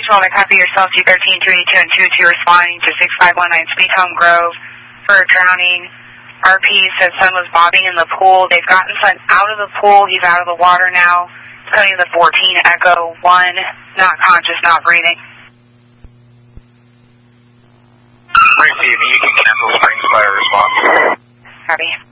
Nashville, I copy yourself, G13, 282 and 22 responding to 6519 Sweet Home Grove for a drowning. RP says son was bobbing in the pool. They've gotten son out of the pool. He's out of the water now. It's coding the 14 Echo 1, not conscious, not breathing. Receiving, you can cancel Springs Fire response. Copy.